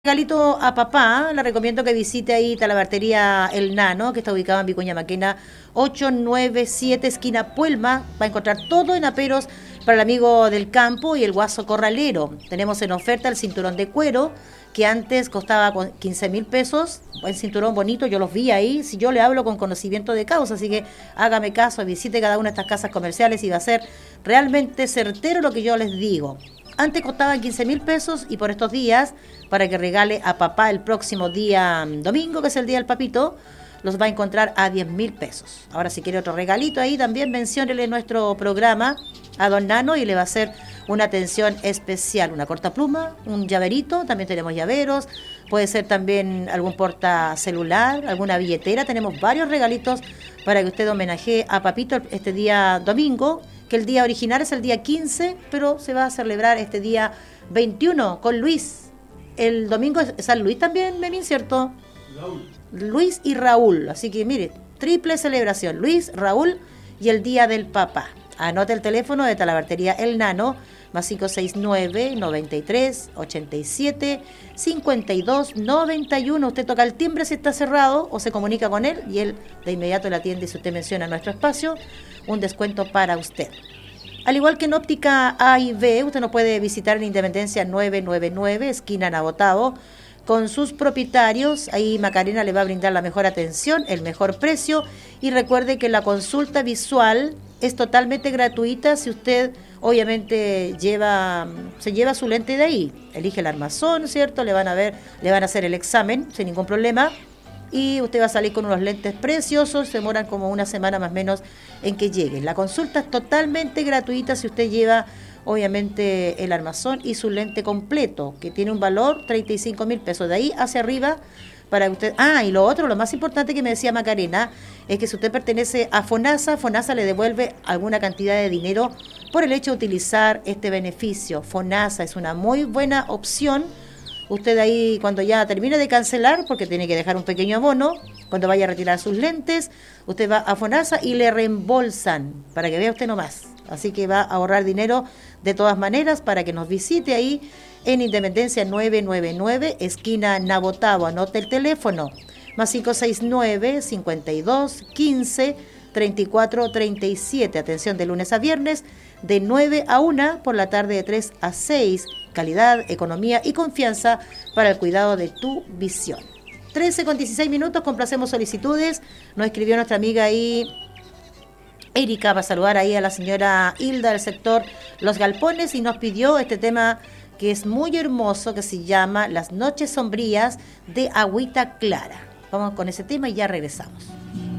Regalito a papá, le recomiendo que visite ahí Talabartería El Nano, que está ubicado en Vicuña Maquena 897, esquina Puelma. Va a encontrar todo en aperos para el amigo del campo y el guaso corralero. Tenemos en oferta el cinturón de cuero, que antes costaba 15.000 pesos. Buen cinturón bonito, yo los vi ahí. Si yo le hablo con conocimiento de causa, así que hágame caso, visite cada una de estas casas comerciales y va a ser realmente certero lo que yo les digo. Antes costaban 15.000 pesos y por estos días, para que regale a papá el próximo día domingo, que es el día del papito, los va a encontrar a 10.000 pesos. Ahora, si quiere otro regalito ahí, también menciónele nuestro programa a don Nano y le va a hacer una atención especial. Una cortapluma, un llaverito, también tenemos llaveros, puede ser también algún portacelular, alguna billetera. Tenemos varios regalitos para que usted homenajee a papito este día domingo, que el día original es el día 15, pero se va a celebrar este día 21 con Luis. El domingo es San Luis también, Memín, ¿cierto? Raúl. Luis y Raúl. Así que mire, triple celebración. Luis, Raúl y el Día del Papá. Anote el teléfono de Talabartería El Nano, más 569-93-87-52-91. Usted toca el timbre si está cerrado o se comunica con él y él de inmediato le atiende. Si usted menciona nuestro espacio, un descuento para usted. Al igual que en Óptica A y B, usted nos puede visitar en Independencia 999, esquina Nabotavo, con sus propietarios. Ahí Macarena le va a brindar la mejor atención, el mejor precio. Y recuerde que la consulta visual es totalmente gratuita si usted obviamente se lleva su lente de ahí. Elige el armazón, ¿cierto? Le van a hacer el examen sin ningún problema. Y usted va a salir con unos lentes preciosos, se demoran como una semana más o menos en que lleguen. La consulta es totalmente gratuita si usted lleva obviamente el armazón y su lente completo, que tiene un valor 35.000 pesos. De ahí hacia arriba para usted. Y lo otro, lo más importante que me decía Macarena, es que si usted pertenece a FONASA, FONASA le devuelve alguna cantidad de dinero por el hecho de utilizar este beneficio. FONASA es una muy buena opción. Usted ahí, cuando ya termine de cancelar, porque tiene que dejar un pequeño abono, cuando vaya a retirar sus lentes, usted va a FONASA y le reembolsan, para que vea usted nomás. Así que va a ahorrar dinero de todas maneras para que nos visite ahí en Independencia 999, esquina Nabotavo. Anote el teléfono, más 569-5215-3437. Atención de lunes a viernes, de 9 a 1, por la tarde de 3 a 6. Calidad, economía y confianza para el cuidado de tu visión. 13:16, complacemos solicitudes. Nos escribió nuestra amiga ahí, Erika, para saludar ahí a la señora Hilda del sector Los Galpones, y nos pidió este tema que es muy hermoso, que se llama Las Noches Sombrías de Agüita Clara. Vamos con ese tema y ya regresamos.